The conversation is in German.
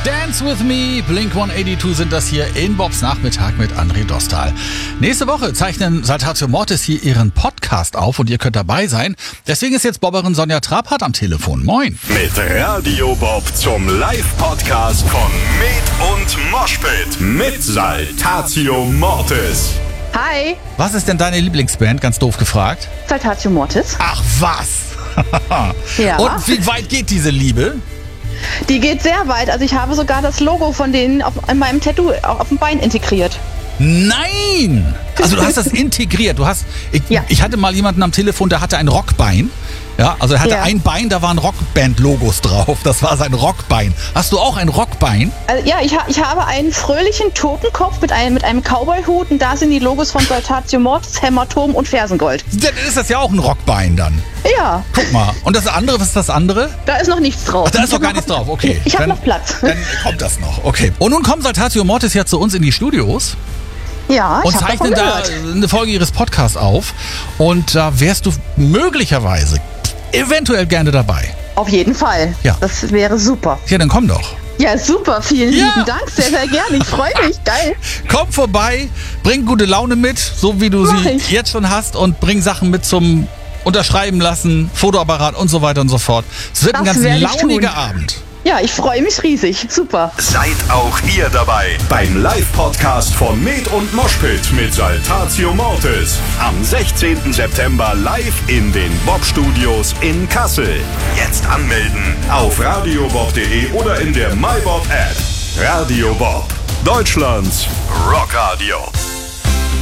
Dance with Me, Blink-182 sind das hier in Bobs Nachmittag mit André Dostal. Nächste Woche zeichnen Saltatio Mortis hier ihren Podcast auf und ihr könnt dabei sein. Deswegen ist jetzt Bobberin Sonja Trabhardt am Telefon. Moin. Mit Radio Bob zum Live-Podcast von Med und Moshpit mit Saltatio Mortis. Hi. Was ist denn deine Lieblingsband? Ganz doof gefragt. Saltatio Mortis. Ach was. Ja. Und wie weit geht diese Liebe? Die geht sehr weit. Also ich habe sogar das Logo von denen in meinem Tattoo auf dem Bein integriert. Nein! Also du hast das integriert. Ich hatte mal jemanden am Telefon, der hatte ein Rockbein. Ja, also er hatte ein Bein, da waren Rockband-Logos drauf. Das war sein Rockbein. Hast du auch ein Rockbein? Also ja, ich habe einen fröhlichen Totenkopf mit einem Cowboy-Hut und da sind die Logos von Saltatio Mortis, Hämatom und Fersengold. Dann ist das ja auch ein Rockbein dann. Ja. Guck mal. Und das andere, was ist das andere? Da ist noch nichts drauf. Ach, da ist noch gar nichts drauf, okay. Ich habe noch Platz. Dann kommt das noch, okay. Und nun kommen Saltatio Mortis ja zu uns in die Studios. Ja, und zeichnen da eine Folge ihres Podcasts auf. Und da wärst du möglicherweise eventuell gerne dabei. Auf jeden Fall. Ja. Das wäre super. Ja, dann komm doch. Ja, super. Vielen lieben Dank. Sehr, sehr gerne. Ich freue mich. Geil. Komm vorbei, bring gute Laune mit, so wie du sie jetzt schon hast. Und bring Sachen mit zum Unterschreiben lassen, Fotoapparat und so weiter und so fort. Es wird ein ganz launiger Abend. Ja, ich freue mich riesig. Super. Seid auch ihr dabei beim Live-Podcast von Med und Moshpit mit Saltatio Mortis. Am 16. September live in den Bob-Studios in Kassel. Jetzt anmelden auf radiobob.de oder in der MyBob-App. Radio Bob, Deutschlands Rockradio.